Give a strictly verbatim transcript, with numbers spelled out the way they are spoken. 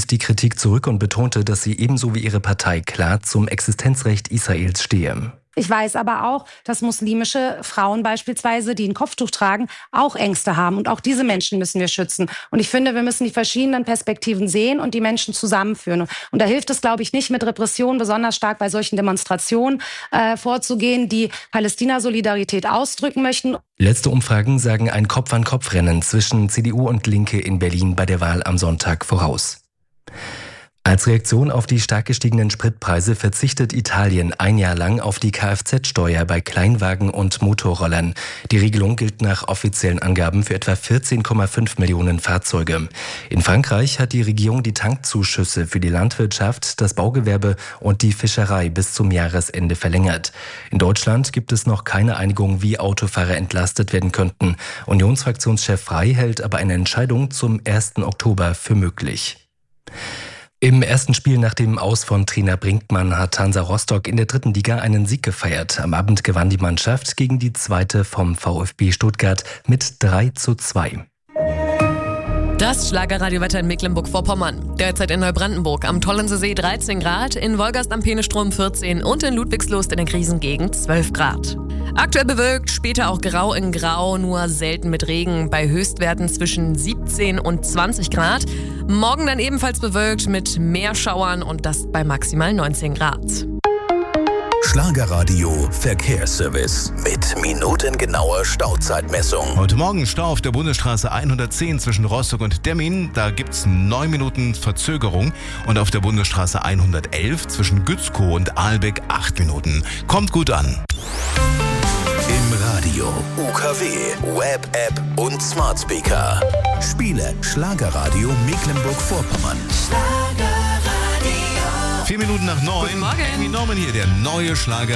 wies die Kritik zurück und betonte, dass sie ebenso wie ihre Partei klar zum Existenzrecht Israels stehe. Ich weiß aber auch, dass muslimische Frauen beispielsweise, die ein Kopftuch tragen, auch Ängste haben. Und auch diese Menschen müssen wir schützen. Und ich finde, wir müssen die verschiedenen Perspektiven sehen und die Menschen zusammenführen. Und da hilft es, glaube ich, nicht mit Repression besonders stark bei solchen Demonstrationen äh, vorzugehen, die Palästina-Solidarität ausdrücken möchten. Letzte Umfragen sagen ein Kopf-an-Kopf-Rennen zwischen C D U und Linke in Berlin bei der Wahl am Sonntag voraus. Als Reaktion auf die stark gestiegenen Spritpreise verzichtet Italien ein Jahr lang auf die Kfz-Steuer bei Kleinwagen und Motorrollern. Die Regelung gilt nach offiziellen Angaben für etwa vierzehn Komma fünf Millionen Fahrzeuge. In Frankreich hat die Regierung die Tankzuschüsse für die Landwirtschaft, das Baugewerbe und die Fischerei bis zum Jahresende verlängert. In Deutschland gibt es noch keine Einigung, wie Autofahrer entlastet werden könnten. Unionsfraktionschef Frey hält aber eine Entscheidung zum ersten Oktober für möglich. Im ersten Spiel nach dem Aus von Trainer Brinkmann hat Hansa Rostock in der dritten Liga einen Sieg gefeiert. Am Abend gewann die Mannschaft gegen die zweite vom VfB Stuttgart mit drei zu zwei. Das Schlagerradiowetter in Mecklenburg-Vorpommern. Derzeit in Neubrandenburg am Tollensesee dreizehn Grad, in Wolgast am Peenestrom vierzehn und in Ludwigslust in der Krisengegend zwölf Grad. Aktuell bewölkt, später auch grau in grau, nur selten mit Regen, bei Höchstwerten zwischen siebzehn und zwanzig Grad. Morgen dann ebenfalls bewölkt mit mehr Schauern und das bei maximal neunzehn Grad. Schlagerradio Verkehrsservice mit minutengenauer Stauzeitmessung. Heute Morgen Stau auf der Bundesstraße hundertzehn zwischen Rostock und Demmin. Da gibt es neun Minuten Verzögerung. Und auf der Bundesstraße hundertelf zwischen Gützkow und Aalbeck acht Minuten. Kommt gut an. Im Radio, U K W, Web-App und Smart Speaker. Spiele Schlagerradio Mecklenburg-Vorpommern. Vier Minuten nach neun. Guten Morgen. Amy Norman hier, der neue Schlager.